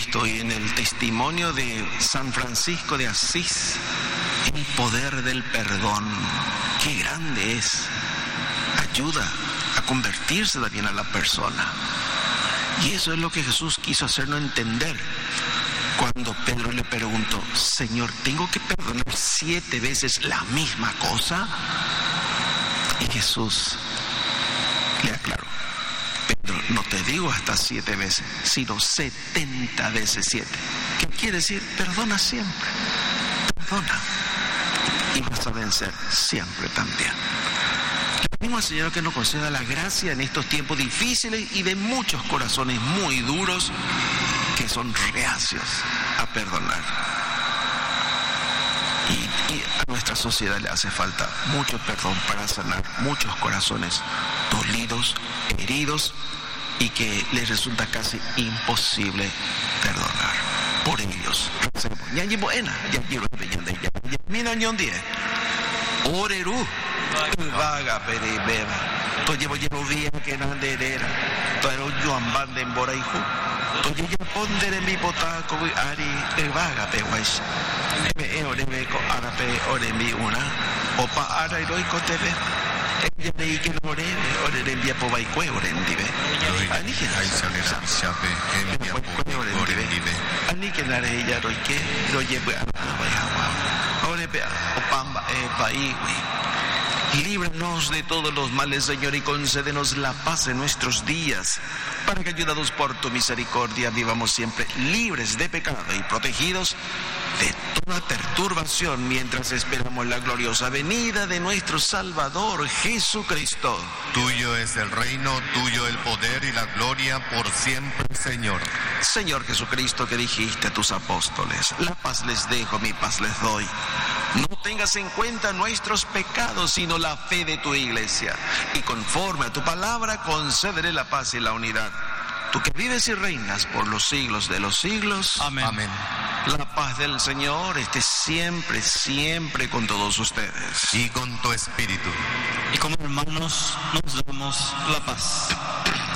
Cristo y en el testimonio de San Francisco de Asís, el poder del perdón, qué grande es, ayuda a convertirse también a la persona. Y eso es lo que Jesús quiso hacernos entender cuando Pedro le preguntó: Señor, ¿tengo que perdonar 7 veces la misma cosa? Y Jesús le aclaró: Pedro, no te digo hasta 7 veces, sino 70 veces 7. ¿Qué quiere decir? Perdona siempre, perdona, y vas a vencer siempre también. Le pedimos al Señor que nos conceda la gracia en estos tiempos difíciles y de muchos corazones muy duros que son reacios a perdonar. Y a nuestra sociedad le hace falta mucho perdón para sanar muchos corazones dolidos, heridos, y que les resulta casi imposible perdonar. Por ellos, Oreru, vaga peribeba, toyevo llevo bien que nanderera, pero yo ambande en Boraihu, toyevo pondere mi potaco y ari vaga peguais, me oremeco arape oremi una, opa ara heroico teve, ella leí que no orere envía po baicue orendive, ani que ani que la ella roique, lo lleve a la orepe opamba paí. Líbranos de todos los males, Señor, y concédenos la paz en nuestros días, para que, ayudados por tu misericordia, vivamos siempre libres de pecado y protegidos de toda perturbación, mientras esperamos la gloriosa venida de nuestro Salvador Jesucristo. Tuyo es el reino, tuyo el poder y la gloria por siempre, Señor. Señor Jesucristo, que dijiste a tus apóstoles: la paz les dejo, mi paz les doy. No tengas en cuenta nuestros pecados, sino la fe de tu iglesia. Y conforme a tu palabra, concederé la paz y la unidad. Tú que vives y reinas por los siglos de los siglos. Amén. Amén. La paz del Señor esté siempre, siempre con todos ustedes. Y con tu espíritu. Y como hermanos nos damos la paz.